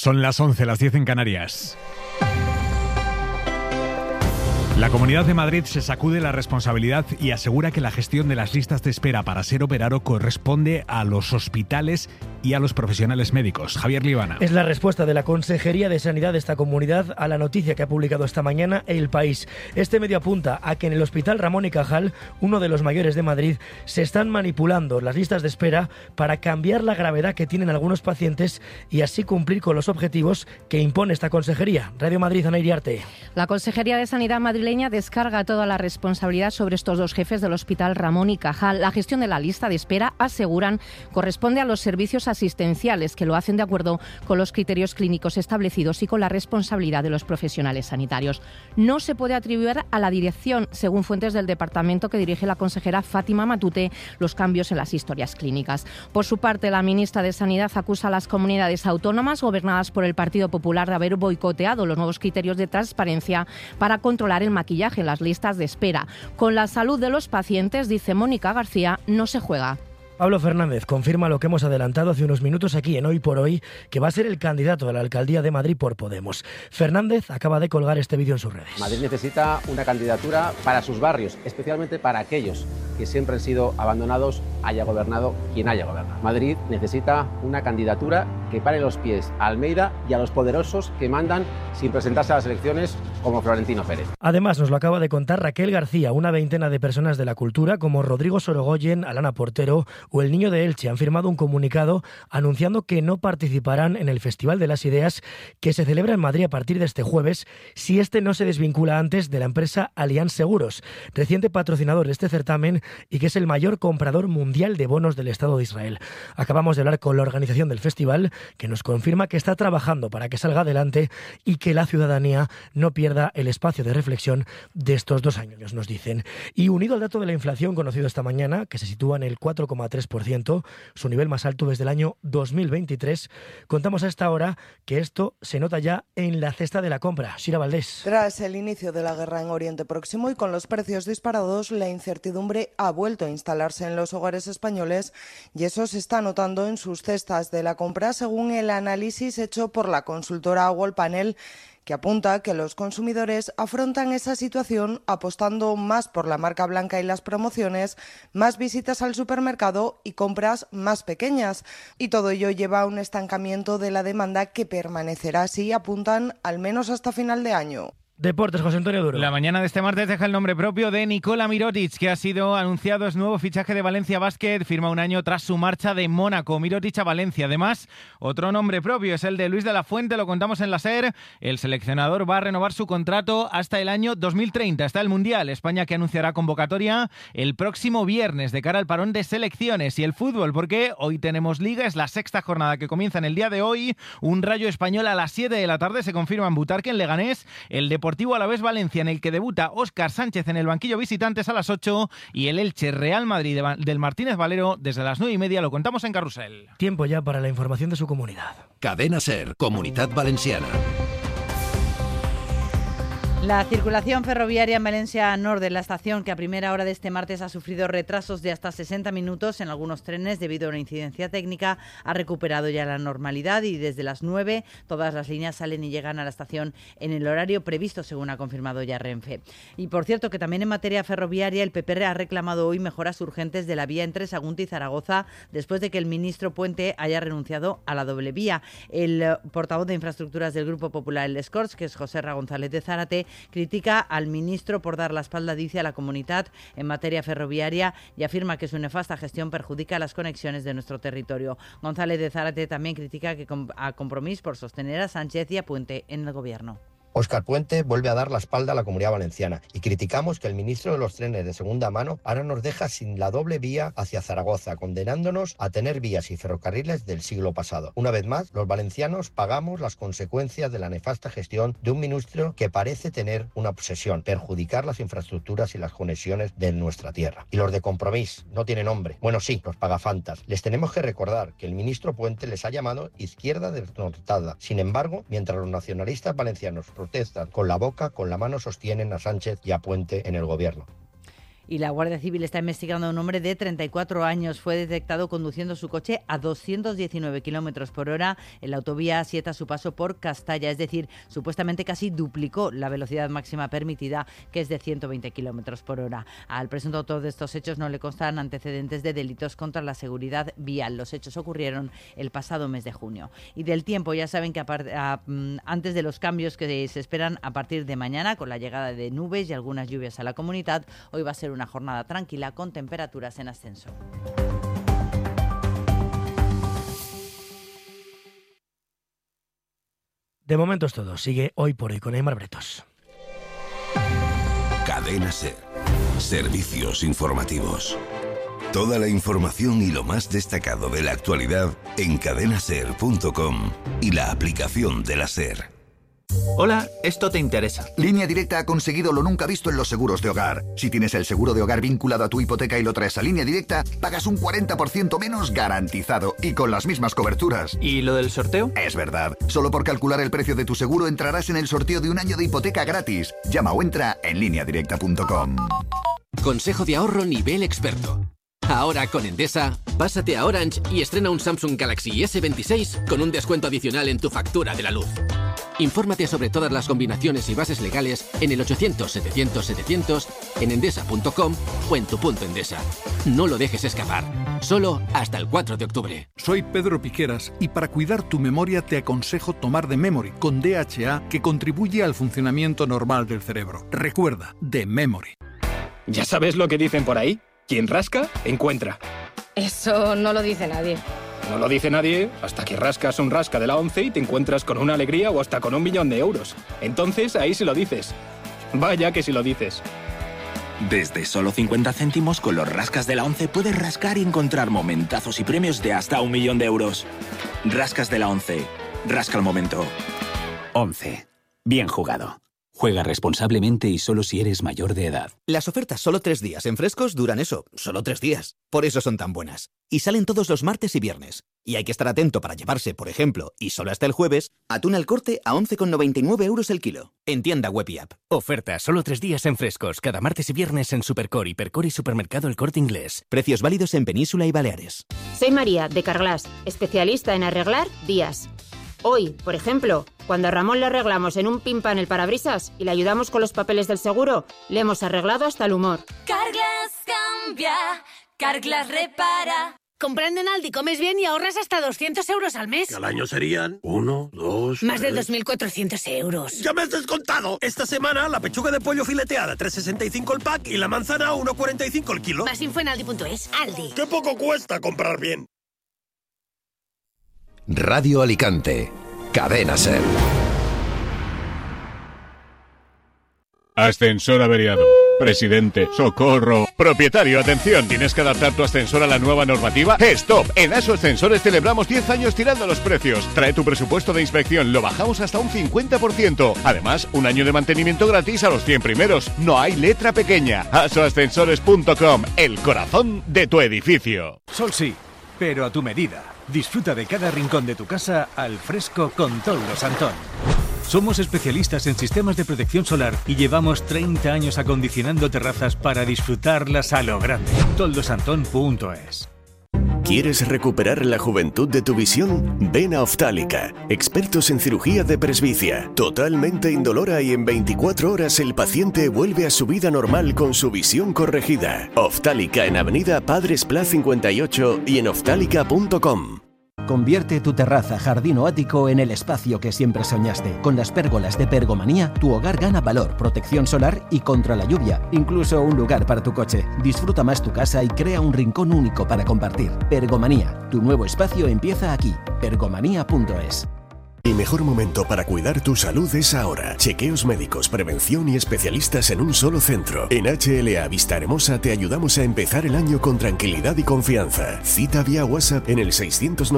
Son las 11, las 10 en Canarias. La Comunidad de Madrid se sacude la responsabilidad y asegura que la gestión de las listas de espera para ser operado corresponde a los hospitales y a los profesionales médicos. Javier Libana. Es la respuesta de la Consejería de Sanidad de esta comunidad a la noticia que ha publicado esta mañana El País. Este medio apunta a que en el Hospital Ramón y Cajal, uno de los mayores de Madrid, se están manipulando las listas de espera para cambiar la gravedad que tienen algunos pacientes y así cumplir con los objetivos que impone esta consejería. Radio Madrid, Ana Iriarte. La Consejería de Sanidad madrileña descarga toda la responsabilidad sobre estos dos jefes del Hospital Ramón y Cajal. La gestión de la lista de espera, aseguran, corresponde a los servicios asistenciales, que lo hacen de acuerdo con los criterios clínicos establecidos y con la responsabilidad de los profesionales sanitarios. No se puede atribuir a la dirección, según fuentes del departamento que dirige la consejera Fátima Matute, los cambios en las historias clínicas. Por su parte, la ministra de Sanidad acusa a las comunidades autónomas gobernadas por el Partido Popular de haber boicoteado los nuevos criterios de transparencia para controlar el maquillaje en las listas de espera. Con la salud de los pacientes, dice Mónica García, no se juega. Pablo Fernández confirma lo que hemos adelantado hace unos minutos aquí en Hoy por Hoy, que va a ser el candidato a la alcaldía de Madrid por Podemos. Fernández acaba de colgar este vídeo en sus redes. Madrid necesita una candidatura para sus barrios, especialmente para aquellos que siempre han sido abandonados, haya gobernado quien haya gobernado. Madrid necesita una candidatura que pare los pies a Almeida y a los poderosos que mandan sin presentarse a las elecciones, como Florentino Pérez. Además, nos lo acaba de contar Raquel García. Una veintena de personas de la cultura, como Rodrigo Sorogoyen, Alana Portero o el Niño de Elche, han firmado un comunicado anunciando que no participarán en el Festival de las Ideas que se celebra en Madrid a partir de este jueves, si este no se desvincula antes de la empresa Allianz Seguros, reciente patrocinador de este certamen y que es el mayor comprador mundial de bonos del Estado de Israel. Acabamos de hablar con la organización del festival, que nos confirma que está trabajando para que salga adelante y que la ciudadanía no pierda el espacio de reflexión de estos 2 años, nos dicen. Y unido al dato de la inflación conocido esta mañana, que se sitúa en el 4,3%, su nivel más alto desde el año 2023, contamos a esta hora que esto se nota ya en la cesta de la compra. Sira Valdés. Tras el inicio de la guerra en Oriente Próximo y con los precios disparados, la incertidumbre ha vuelto a instalarse en los hogares españoles y eso se está notando en sus cestas de la compra, según el análisis hecho por la consultora Wallpanel, que apunta que los consumidores afrontan esa situación apostando más por la marca blanca y las promociones, más visitas al supermercado y compras más pequeñas. Y todo ello lleva a un estancamiento de la demanda que permanecerá así, apuntan, al menos hasta final de año. Deportes, José Antonio Duro. La mañana de este martes deja el nombre propio de Nikola Mirotic, que ha sido anunciado, es nuevo fichaje de Valencia Basket, firma un año tras su marcha de Mónaco. Mirotic a Valencia. Además, otro nombre propio es el de Luis de la Fuente, lo contamos en la SER. El seleccionador va a renovar su contrato hasta el año 2030. Está el Mundial, España, que anunciará convocatoria el próximo viernes de cara al parón de selecciones. Y el fútbol, porque hoy tenemos Liga, es la 6ª jornada que comienza en el día de hoy. Un Rayo Español a las 7 de la tarde se confirma en Butarque, en Leganés. El Deportivo Alavés Valencia, en el que debuta Óscar Sánchez en el banquillo visitantes a las 8, y el Elche Real Madrid del Martínez Valero desde las 9:30, lo contamos en Carrusel. Tiempo ya para la información de su comunidad. Cadena SER, Comunidad Valenciana. La circulación ferroviaria en Valencia Norte, la estación, que a primera hora de este martes ha sufrido retrasos de hasta 60 minutos en algunos trenes debido a una incidencia técnica, ha recuperado ya la normalidad y desde las 9 todas las líneas salen y llegan a la estación en el horario previsto, según ha confirmado ya Renfe. Y por cierto, que también en materia ferroviaria el PP ha reclamado hoy mejoras urgentes de la vía entre Sagunto y Zaragoza después de que el ministro Puente haya renunciado a la doble vía. El portavoz de Infraestructuras del Grupo Popular, el Escorts, que es José R. González de Zárate, critica al ministro por dar la espalda, dice, a la comunidad en materia ferroviaria y afirma que su nefasta gestión perjudica las conexiones de nuestro territorio. González de Zárate también critica a Compromís por sostener a Sánchez y a Puente en el gobierno. Óscar Puente vuelve a dar la espalda a la Comunidad Valenciana y criticamos que el ministro de los trenes de segunda mano ahora nos deja sin la doble vía hacia Zaragoza, condenándonos a tener vías y ferrocarriles del siglo pasado. Una vez más, los valencianos pagamos las consecuencias de la nefasta gestión de un ministro que parece tener una obsesión: perjudicar las infraestructuras y las conexiones de nuestra tierra. Y los de Compromís no tienen nombre. Bueno, sí, los pagafantas. Les tenemos que recordar que el ministro Puente les ha llamado izquierda desnortada. Sin embargo, mientras los nacionalistas valencianos protestan con la boca, con la mano sostienen a Sánchez y a Puente en el gobierno. Y la Guardia Civil está investigando a un hombre de 34 años. Fue detectado conduciendo su coche a 219 kilómetros por hora en la autovía A7 a su paso por Castalla. Es decir, supuestamente casi duplicó la velocidad máxima permitida, que es de 120 kilómetros por hora. Al presunto autor de estos hechos no le constan antecedentes de delitos contra la seguridad vial. Los hechos ocurrieron el pasado mes de junio. Y del tiempo, ya saben que antes de los cambios que se esperan a partir de mañana, con la llegada de nubes y algunas lluvias a la comunidad, hoy va a ser una jornada tranquila con temperaturas en ascenso. De momento es todo. Sigue Hoy por Hoy con Aimar Bretos. Cadena SER. Servicios informativos. Toda la información y lo más destacado de la actualidad en cadenaser.com y la aplicación de la SER. Hola, esto te interesa. Línea Directa ha conseguido lo nunca visto en los seguros de hogar. Si tienes el seguro de hogar vinculado a tu hipoteca y lo traes a Línea Directa, pagas un 40% menos garantizado y con las mismas coberturas. ¿Y lo del sorteo? Es verdad. Solo por calcular el precio de tu seguro entrarás en el sorteo de un año de hipoteca gratis. Llama o entra en lineadirecta.com. Consejo de ahorro nivel experto. Ahora con Endesa, pásate a Orange y estrena un Samsung Galaxy S26 con un descuento adicional en tu factura de la luz. Infórmate sobre todas las combinaciones y bases legales en el 800-700-700, en endesa.com o en tu punto Endesa. No lo dejes escapar. Solo hasta el 4 de octubre. Soy Pedro Piqueras y para cuidar tu memoria te aconsejo tomar The Memory con DHA, que contribuye al funcionamiento normal del cerebro. Recuerda, The Memory. ¿Ya sabes lo que dicen por ahí? Quien rasca, encuentra. Eso no lo dice nadie. No lo dice nadie hasta que rascas un rasca de la 11 y te encuentras con una alegría o hasta con 1 millón de euros. Entonces ahí sí lo dices. Vaya que sí lo dices. Desde solo 50 céntimos con los rascas de la 11 puedes rascar y encontrar momentazos y premios de hasta 1 millón de euros. Rascas de la 11. Rasca el momento. 11. Bien jugado. Juega responsablemente y solo si eres mayor de edad. Las ofertas solo 3 días en Frescos duran eso, solo 3 días. Por eso son tan buenas. Y salen todos los martes y viernes. Y hay que estar atento para llevarse, por ejemplo, y solo hasta el jueves, atún al corte a 11,99 euros el kilo. En tienda web y app. Oferta solo 3 días en Frescos, cada martes y viernes en Supercor, Hipercor y Supermercado El Corte Inglés. Precios válidos en Península y Baleares. Soy María, de Carglass, especialista en arreglar días. Hoy, por ejemplo, cuando a Ramón le arreglamos en un pin pan el parabrisas y le ayudamos con los papeles del seguro, le hemos arreglado hasta el humor. Carglass cambia, Carglass repara. Comprando en Aldi comes bien y ahorras hasta 200 euros al mes. Al año serían 1, 2... Más de 2.400 euros. ¡Ya me has descontado! Esta semana la pechuga de pollo fileteada 3,65 el pack y la manzana 1,45 el kilo. Más info en Aldi.es. Aldi. ¡Qué poco cuesta comprar bien! Radio Alicante. Cadena SER. Ascensor averiado. Presidente, socorro. Propietario, atención, ¿tienes que adaptar tu ascensor a la nueva normativa? ¡Stop! En ASO Ascensores celebramos 10 años tirando los precios. Trae tu presupuesto de inspección, lo bajamos hasta un 50%. Además, 1 año de mantenimiento gratis a los 100 primeros. No hay letra pequeña. asoascensores.com, el corazón de tu edificio. Sol sí, pero a tu medida. Disfruta de cada rincón de tu casa al fresco con Toldos Antón. Somos especialistas en sistemas de protección solar y llevamos 30 años acondicionando terrazas para disfrutarlas a lo grande. toldosantón.es. ¿Quieres recuperar la juventud de tu visión? Ven a Oftálica, expertos en cirugía de presbicia, totalmente indolora y en 24 horas el paciente vuelve a su vida normal con su visión corregida. Oftálica en Avenida Padres Pla 58 y en oftálica.com. Convierte tu terraza, jardín o ático en el espacio que siempre soñaste. Con las pérgolas de Pergomanía, tu hogar gana valor, protección solar y contra la lluvia. Incluso un lugar para tu coche. Disfruta más tu casa y crea un rincón único para compartir. Pergomanía, tu nuevo espacio empieza aquí. Pergomanía.es. El mejor momento para cuidar tu salud es ahora. Chequeos médicos, prevención y especialistas en un solo centro. En HLA Vista Hermosa te ayudamos a empezar el año con tranquilidad y confianza. Cita vía WhatsApp en el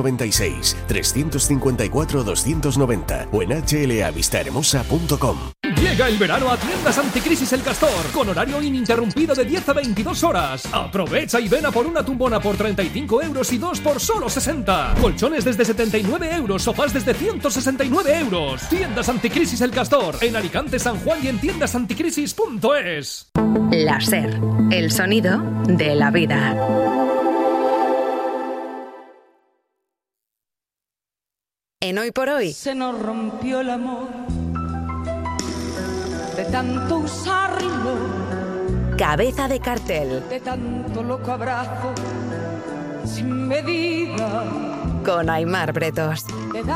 696 354 290 o en hlavistahermosa.com. Llega el verano a Tiendas Anticrisis El Castor, con horario ininterrumpido de 10 a 22 horas. Aprovecha y ven a por una tumbona por 35 euros y 2 por solo 60. Colchones desde 79 euros, sofás desde 169 euros. Tiendas Anticrisis El Castor, en Alicante, San Juan y en tiendasanticrisis.es. La SER, el sonido de la vida. En Hoy por Hoy. Se nos rompió el amor de tanto usarlo, Cabeza de cartel. de tanto loco abrazo sin medida. Con Aimar Bretos.